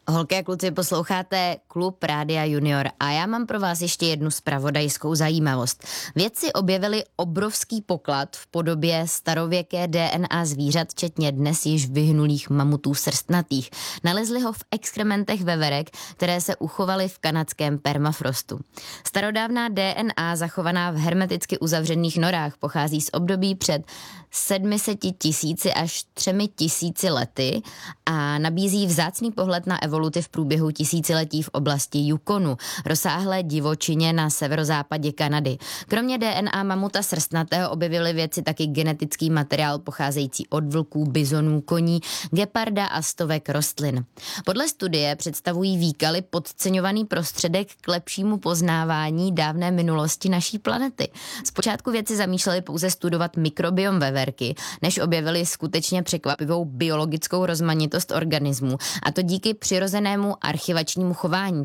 Holky a kluci, posloucháte Klub Rádia Junior a já mám pro vás ještě jednu zpravodajskou zajímavost. Vědci objevili obrovský poklad v podobě starověké DNA zvířat, včetně dnes již vyhnulých mamutů srstnatých. Nalezli ho v exkrementech veverek, které se uchovaly v kanadském permafrostu. Starodávná DNA zachovaná v hermeticky uzavřených norách pochází z období před 700 000 až 3 000 lety a nabízí vzácný pohled na evoluci v průběhu tisíciletí v oblasti Yukonu, rozsáhlé divočině na severozápadě Kanady. Kromě DNA mamuta srstnatého objevili vědci taky genetický materiál pocházející od vlků, bizonů, koní, geparda a stovek rostlin. Podle studie představují výkaly podceňovaný prostředek k lepšímu poznávání dávné minulosti naší planety. Zpočátku vědci zamýšleli pouze studovat mikrobiom veverky, než objevili skutečně překvapivou biologickou rozmanitost organismů, a to díky přirozenému archivačnímu chování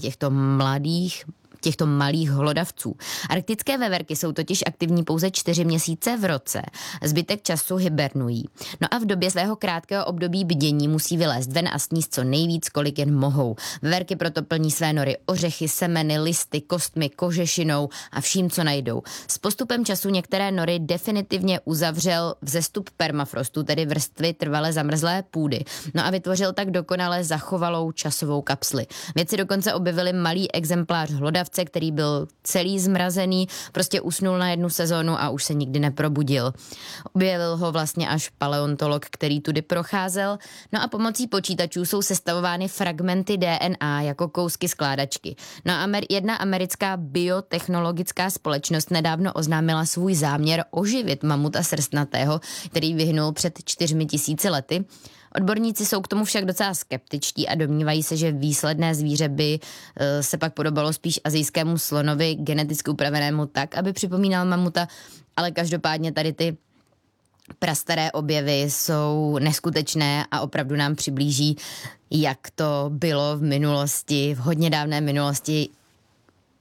těchto malých hlodavců. Arktické veverky jsou totiž aktivní pouze 4 měsíce v roce. Zbytek času hibernují. No a v době svého krátkého období bdění musí vylézt ven a sníst co nejvíc, kolik jen mohou. Veverky proto plní své nory ořechy, semeny, listy, kostmi, kožešinou a vším, co najdou. S postupem času některé nory definitivně uzavřel vzestup permafrostu, tedy vrstvy trvale zamrzlé půdy. No a vytvořil tak dokonale zachovalou časovou kapsli. Vědci dokonce objevili malý exemplář hlodavce, který byl celý zmrazený, prostě usnul na jednu sezónu a už se nikdy neprobudil. Objevil ho vlastně až paleontolog, který tudy procházel. No a pomocí počítačů jsou sestavovány fragmenty DNA jako kousky skládačky. No a jedna americká biotechnologická společnost nedávno oznámila svůj záměr oživit mamuta srstnatého, který vyhnul před 4 000 lety. Odborníci jsou k tomu však docela skeptičtí a domnívají se, že výsledné zvíře by se pak podobalo spíš asijskému slonovi, geneticky upravenému tak, aby připomínal mamuta, ale každopádně tady ty prastaré objevy jsou neskutečné a opravdu nám přiblíží, jak to bylo v minulosti, v hodně dávné minulosti,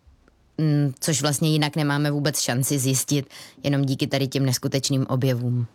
což vlastně jinak nemáme vůbec šanci zjistit, jenom díky tady těm neskutečným objevům.